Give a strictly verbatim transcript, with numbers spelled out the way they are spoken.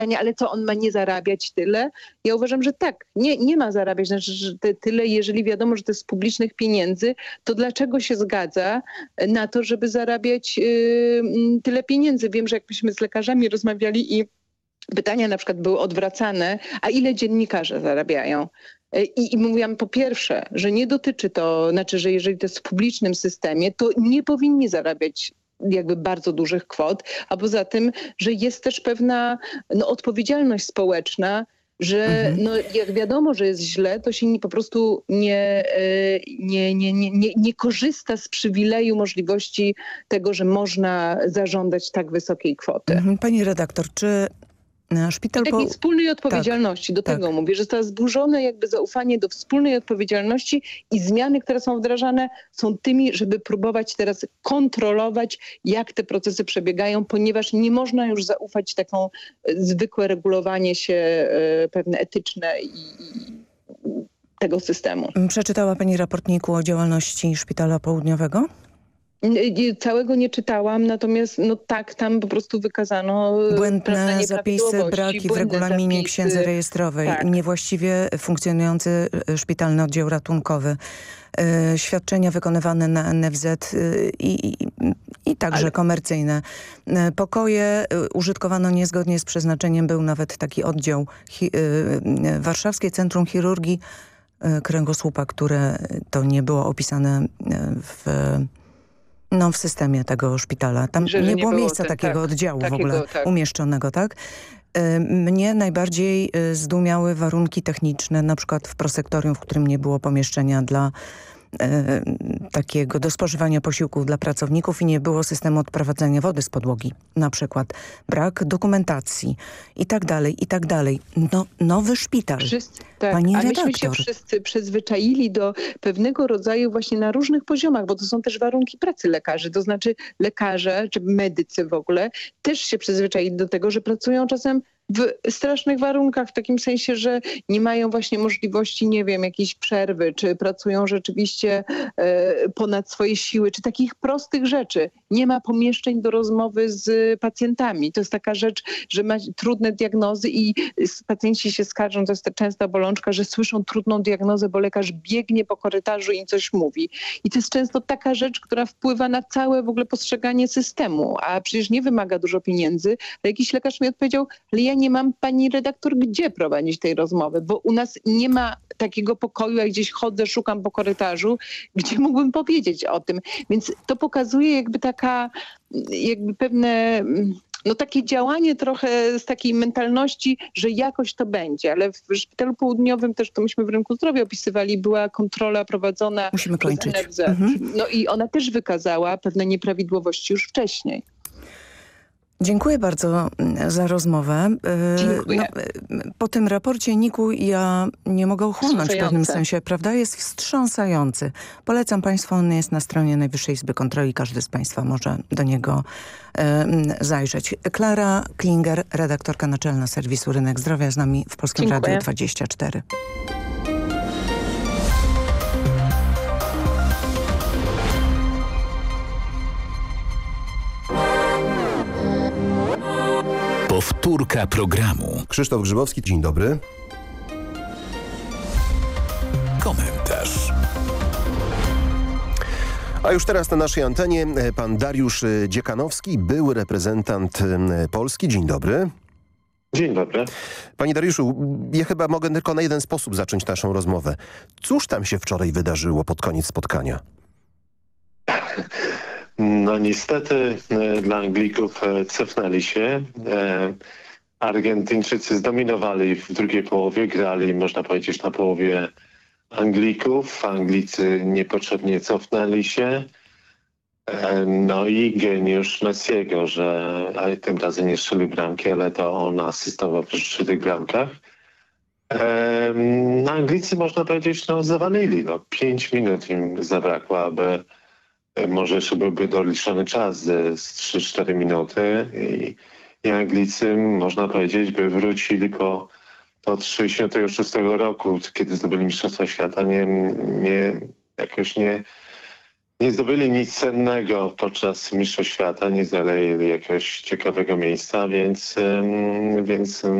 ale co, on ma nie zarabiać tyle? Ja uważam, że tak, nie, nie ma zarabiać znaczy, że te, tyle, jeżeli wiadomo, że to jest z publicznych pieniędzy, to dlaczego się zgadza na to, żeby zarabiać yy, tyle pieniędzy? Wiem, że jakbyśmy z lekarzami rozmawiali i pytania na przykład były odwracane, a ile dziennikarze zarabiają? I, I mówiłam po pierwsze, że nie dotyczy to, znaczy, że jeżeli to jest w publicznym systemie, to nie powinni zarabiać jakby bardzo dużych kwot, a poza tym, że jest też pewna no, odpowiedzialność społeczna, że Mhm. no, jak wiadomo, że jest źle, to się nie, po prostu nie, nie, nie, nie, nie, nie korzysta z przywileju możliwości tego, że można zażądać tak wysokiej kwoty. Mhm. Pani redaktor, czy szpital... Takiej po... wspólnej odpowiedzialności, tak, do tak. tego mówię, że zostało zburzone jakby zaufanie do wspólnej odpowiedzialności i zmiany, które są wdrażane, są tymi, żeby próbować teraz kontrolować, jak te procesy przebiegają, ponieważ nie można już zaufać taką zwykłe regulowanie się e, pewne etyczne i, i tego systemu. Przeczytała pani raport N I K U o działalności Szpitala Południowego? Całego nie czytałam, natomiast no tak, tam po prostu wykazano błędne zapisy, braki w regulaminie zapisy. księdze rejestrowej, tak. niewłaściwie funkcjonujący szpitalny oddział ratunkowy, yy, świadczenia wykonywane na N F Z yy, i, i także Ale... komercyjne. Yy, pokoje yy, użytkowano niezgodnie z przeznaczeniem, był nawet taki oddział hi, yy, Warszawskie Centrum Chirurgii yy, Kręgosłupa, które to nie było opisane yy, w No w systemie tego szpitala. Tam że, nie, nie było było miejsca ten, takiego tak, oddziału takiego, w ogóle tak. umieszczonego, tak? Mnie najbardziej zdumiały warunki techniczne, na przykład w prosektorium, w którym nie było pomieszczenia dla e, takiego do spożywania posiłków dla pracowników i nie było systemu odprowadzania wody z podłogi, na przykład. Brak dokumentacji i tak dalej, i tak dalej. No, nowy szpital. Wszyscy, tak. Pani A redaktor. myśmy się wszyscy przyzwyczaili do pewnego rodzaju właśnie na różnych poziomach, bo to są też warunki pracy lekarzy. To znaczy lekarze, czy medycy w ogóle, też się przyzwyczaili do tego, że pracują czasem w strasznych warunkach, w takim sensie, że nie mają właśnie możliwości, nie wiem, jakiejś przerwy, czy pracują rzeczywiście e, ponad swoje siły, czy takich prostych rzeczy. Nie ma pomieszczeń do rozmowy z pacjentami. To jest taka rzecz, że ma trudne diagnozy i pacjenci się skarżą, to jest ta częsta bolączka, że słyszą trudną diagnozę, bo lekarz biegnie po korytarzu i im coś mówi. I to jest często taka rzecz, która wpływa na całe w ogóle postrzeganie systemu, a przecież nie wymaga dużo pieniędzy. Ale jakiś lekarz mi odpowiedział, ale ja nie mam, pani redaktor, gdzie prowadzić tej rozmowy, bo u nas nie ma takiego pokoju, jak gdzieś chodzę, szukam po korytarzu, gdzie mógłbym powiedzieć o tym. Więc to pokazuje jakby taka, jakby pewne, no takie działanie trochę z takiej mentalności, że jakoś to będzie, ale w Szpitalu Południowym też, to myśmy w Rynku Zdrowia opisywali, była kontrola prowadzona Musimy przez kończyć. N F Z. Mhm. No i ona też wykazała pewne nieprawidłowości już wcześniej. Dziękuję bardzo za rozmowę. Dziękuję. No, po tym raporcie N I K U ja nie mogę uchłonąć w pewnym sensie, prawda? Jest wstrząsający. Polecam Państwu, on jest na stronie Najwyższej Izby Kontroli. Każdy z Państwa może do niego e, zajrzeć. Klara Klinger, redaktorka naczelna serwisu Rynek Zdrowia, z nami w Polskim Dziękuję. Radiu dwadzieścia cztery. Powtórka programu. Krzysztof Grzybowski, dzień dobry. Komentarz. A już teraz na naszej antenie pan Dariusz Dziekanowski, były reprezentant Polski. Dzień dobry. Dzień dobry. Panie Dariuszu, ja chyba mogę tylko na jeden sposób zacząć naszą rozmowę. Cóż tam się wczoraj wydarzyło pod koniec spotkania? No niestety e, dla Anglików e, cofnęli się. E, Argentyńczycy zdominowali w drugiej połowie, grali można powiedzieć na połowie Anglików. Anglicy niepotrzebnie cofnęli się. E, no i geniusz Messiego, że ale tym razem nie strzelił bramki, ale to on asystował przy tych bramkach. E, no Anglicy można powiedzieć no zawalili. No, pięć minut im zabrakło, aby może jeszcze byłby doliczony czas z trzy cztery minuty i, i Anglicy, można powiedzieć, by wrócili po, po tysiąc dziewięćset trzydziestego szóstego roku, kiedy zdobyli Mistrzostwa Świata, nie, nie, jakoś nie, nie zdobyli nic cennego podczas Mistrzostw Świata, nie znaleźli jakiegoś ciekawego miejsca, więc, więc